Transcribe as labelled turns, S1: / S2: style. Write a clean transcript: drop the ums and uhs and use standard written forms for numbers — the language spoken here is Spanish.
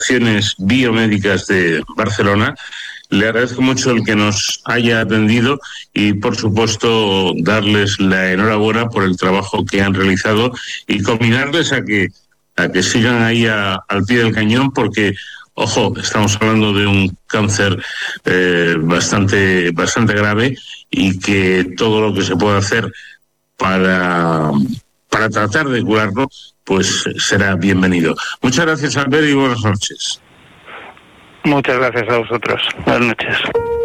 S1: Acciones Biomédicas de Barcelona. Le agradezco mucho el que nos haya atendido y, por supuesto, darles la enhorabuena por el trabajo que han realizado y combinarles a que sigan ahí al pie del cañón, porque, ojo, estamos hablando de un cáncer bastante grave, y que todo lo que se pueda hacer para tratar de curarlo, pues será bienvenido. Muchas gracias, Albert, y buenas noches.
S2: Muchas gracias a vosotros. Buenas noches.